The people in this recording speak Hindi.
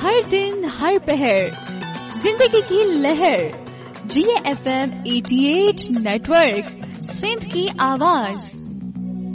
हर दिन हर पहर जिंदगी की लहर। GFM 88 नेटवर्क, सिंध की आवाज।